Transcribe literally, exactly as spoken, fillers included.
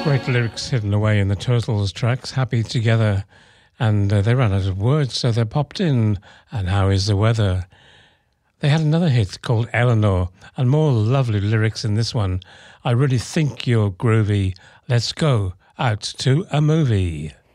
Great lyrics hidden away in the Turtles tracks, Happy Together, and uh, they ran out of words, so they popped in, And How Is the Weather? They had another hit called Eleanor, and more lovely lyrics in this one. I really think you're groovy. Let's go out to a movie.